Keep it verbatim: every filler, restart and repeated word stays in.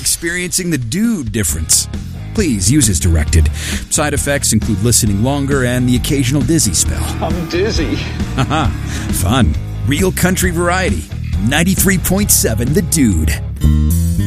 experiencing the dude difference. Please use as directed. Side effects include listening longer and the occasional dizzy spell. I'm dizzy. Haha, fun. Real country variety. ninety-three point seven The Dude.